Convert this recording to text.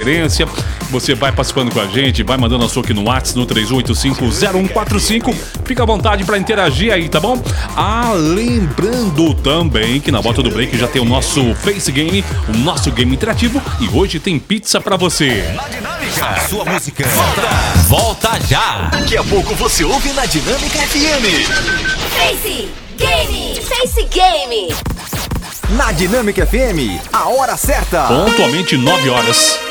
preferência. Você vai participando com a gente, vai mandando a sua aqui no WhatsApp no 38850145. Fica à vontade para interagir aí, tá bom? Lembrando também que na volta do break já tem o nosso Face Game, o nosso game interativo, e hoje tem pizza para você. Na Dinâmica, a sua música volta já. Daqui a pouco você ouve na Dinâmica FM. Face Game. Face Game. Na Dinâmica FM, a hora certa. Pontualmente 9 horas.